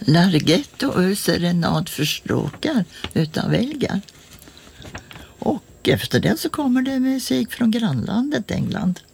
Larghetto och serenad för stråkar utan välgar. Och efter det så kommer det musik från grannlandet England.